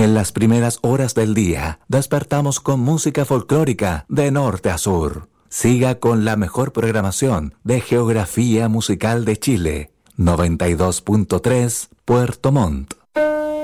En las primeras horas del día, despertamos con música folclórica de norte a sur. Siga con la mejor programación de Geografía Musical de Chile. 92.3 Puerto Montt.